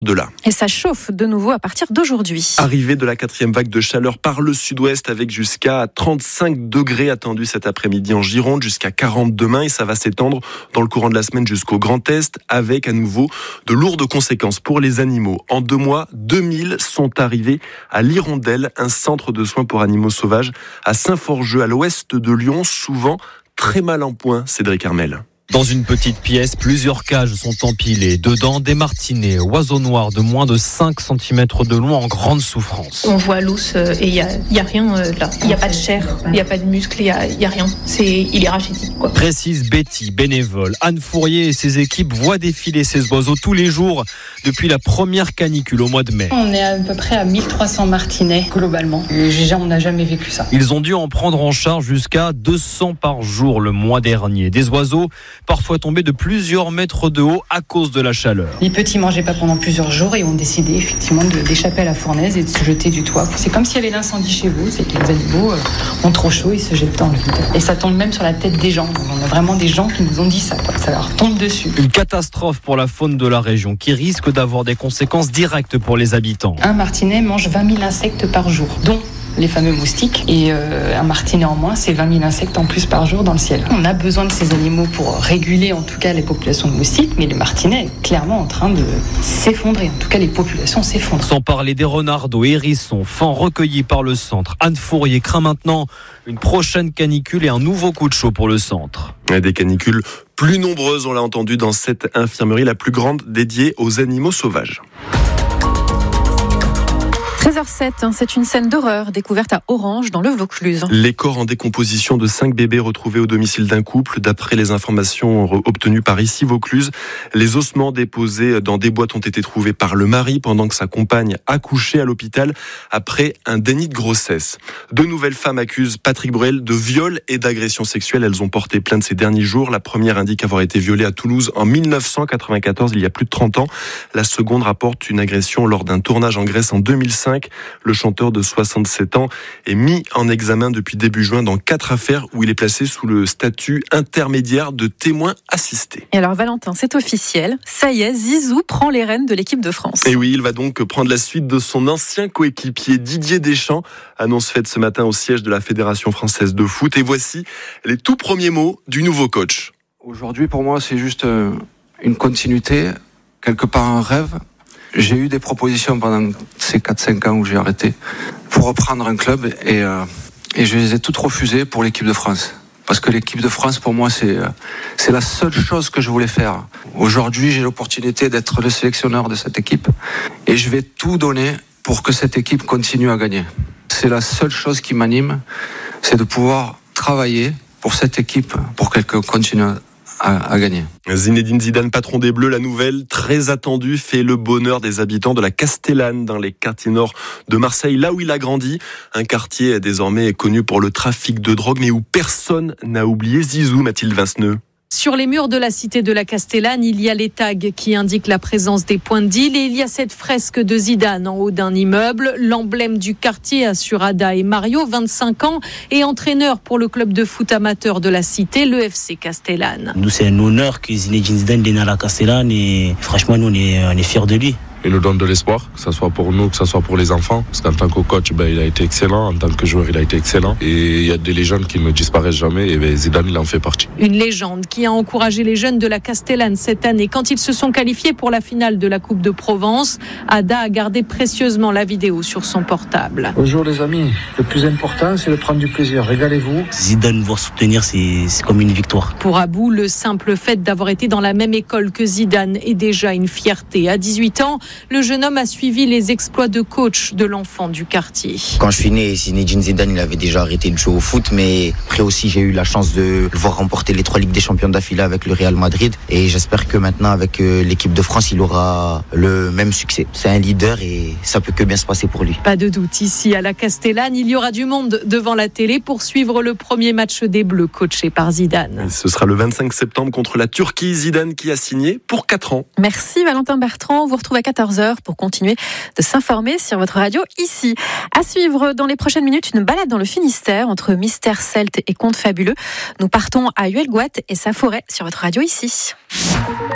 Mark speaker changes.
Speaker 1: de là.
Speaker 2: Et ça chauffe de nouveau à partir d'aujourd'hui.
Speaker 1: Arrivée de la 4e vague de chaleur par le sud-ouest avec jusqu'à 35 degrés attendus cet après-midi en Gironde, jusqu'à 40 demain et ça va s'étendre dans le courant de la semaine jusqu'au Grand Est avec à nouveau de lourdes conséquences pour les animaux. En 2 mois, 2000 sont arrivés à l'Hirondelle, un centre de soins pour animaux sauvages à Saint-Forgeux, à l'ouest de Lyon, souvent très mal en point, Cédric Armel.
Speaker 3: Dans une petite pièce, plusieurs cages sont empilées. Dedans, des martinets, oiseaux noirs de moins de 5 cm de long en grande souffrance.
Speaker 4: On voit l'os et il y a rien là. Il n'y a pas de chair, il n'y a pas de muscle, il y a rien. Il est rachitique, quoi.
Speaker 3: Précise Betty, bénévole. Anne Fourier et ses équipes voient défiler ces oiseaux tous les jours depuis la première canicule au mois de mai.
Speaker 5: On est à peu près à 1300 martinets globalement. On n'a jamais vécu ça.
Speaker 3: Ils ont dû en prendre en charge jusqu'à 200 par jour le mois dernier. Des oiseaux parfois tombés de plusieurs mètres de haut à cause de la chaleur.
Speaker 5: Les petits mangeaient pas pendant plusieurs jours et ont décidé effectivement d'échapper à la fournaise et de se jeter du toit. C'est comme s'il y avait l'incendie chez vous, c'est que les animaux ont trop chaud et se jettent dans le vide. Et ça tombe même sur la tête des gens. On a vraiment des gens qui nous ont dit ça, quoi. Ça leur tombe dessus.
Speaker 3: Une catastrophe pour la faune de la région qui risque d'avoir des conséquences directes pour les habitants.
Speaker 5: Un martinet mange 20 000 insectes par jour, dont les fameux moustiques, et un martinet en moins, c'est 20 000 insectes en plus par jour dans le ciel. On a besoin de ces animaux pour réguler en tout cas les populations de moustiques, mais le martinet est clairement en train de s'effondrer. En tout cas, les populations s'effondrent.
Speaker 3: Sans parler des renardeaux, hérissons, faons recueillis par le centre. Anne Fourier craint maintenant une prochaine canicule et un nouveau coup de chaud pour le centre.
Speaker 1: Des canicules plus nombreuses, on l'a entendu, dans cette infirmerie, la plus grande dédiée aux animaux sauvages.
Speaker 2: 13h07, c'est une scène d'horreur découverte à Orange dans le Vaucluse.
Speaker 1: Les corps en décomposition de 5 bébés retrouvés au domicile d'un couple. D'après les informations obtenues par ici Vaucluse, les ossements déposés dans des boîtes ont été trouvés par le mari pendant que sa compagne accouchait à l'hôpital après un déni de grossesse. 2 nouvelles femmes accusent Patrick Bruel de viol et d'agression sexuelle. Elles ont porté plainte ces derniers jours. La première indique avoir été violée à Toulouse en 1994, il y a plus de 30 ans. La seconde rapporte une agression lors d'un tournage en Grèce en 2005. Le chanteur de 67 ans est mis en examen depuis début juin dans 4 affaires où il est placé sous le statut intermédiaire de témoin assisté.
Speaker 2: Et alors Valentin, c'est officiel, ça y est, Zizou prend les rênes de l'équipe de France.
Speaker 1: Et oui, il va donc prendre la suite de son ancien coéquipier Didier Deschamps. Annonce faite ce matin au siège de la Fédération française de foot. Et voici les tout premiers mots du nouveau coach.
Speaker 6: Aujourd'hui, pour moi, c'est juste une continuité, quelque part un rêve. J'ai eu des propositions pendant ces 4-5 ans où j'ai arrêté pour reprendre un club et je les ai toutes refusées pour l'équipe de France. Parce que l'équipe de France, pour moi, c'est la seule chose que je voulais faire. Aujourd'hui, j'ai l'opportunité d'être le sélectionneur de cette équipe et je vais tout donner pour que cette équipe continue à gagner. C'est la seule chose qui m'anime, c'est de pouvoir travailler pour cette équipe, pour qu'elle continue à gagner.
Speaker 1: Zinedine Zidane, patron des Bleus, la nouvelle très attendue fait le bonheur des habitants de la Castellane dans les quartiers nord de Marseille, là où il a grandi. Un quartier désormais connu pour le trafic de drogue, mais où personne n'a oublié Zizou, Mathilde Vinceneux.
Speaker 7: Sur les murs de la cité de la Castellane, il y a les tags qui indiquent la présence des points de deal et il y a cette fresque de Zidane en haut d'un immeuble. L'emblème du quartier assure Ada et Mario, 25 ans, et entraîneur pour le club de foot amateur de la cité, le FC Castellane.
Speaker 8: Nous, c'est un honneur que Zinedine Zidane vienne à la Castellane et franchement, nous, on est fiers de lui.
Speaker 9: Il nous donne de l'espoir, que ce soit pour nous, que ce soit pour les enfants. Parce qu'en tant que coach, il a été excellent. En tant que joueur, il a été excellent. Et il y a des légendes qui ne disparaissent jamais. Et Zidane, il en fait partie.
Speaker 7: Une légende qui a encouragé les jeunes de la Castellane cette année. Quand ils se sont qualifiés pour la finale de la Coupe de Provence, Ada a gardé précieusement la vidéo sur son portable.
Speaker 10: Bonjour les amis, le plus important, c'est de prendre du plaisir. Régalez-vous.
Speaker 8: Zidane, voir soutenir, c'est comme une victoire.
Speaker 7: Pour Abou, le simple fait d'avoir été dans la même école que Zidane est déjà une fierté. À 18 ans, le jeune homme a suivi les exploits de coach de l'enfant du quartier.
Speaker 11: Quand je suis né, Zinedine Zidane, il avait déjà arrêté de jouer au foot, mais après aussi j'ai eu la chance de le voir remporter les 3 Ligues des Champions d'affilée avec le Real Madrid et j'espère que maintenant avec l'équipe de France, il aura le même succès. C'est un leader et ça peut que bien se passer pour lui.
Speaker 7: Pas de doute, ici à la Castellane, il y aura du monde devant la télé pour suivre le premier match des Bleus coaché par Zidane.
Speaker 1: Et ce sera le 25 septembre contre la Turquie. Zidane qui a signé pour 4 ans.
Speaker 2: Merci Valentin Bertrand, on vous retrouve à 14h pour continuer de s'informer sur votre radio ici. À suivre dans les prochaines minutes, une balade dans le Finistère entre mystères celtes et contes fabuleux. Nous partons à Huelgoat et sa forêt sur votre radio ici.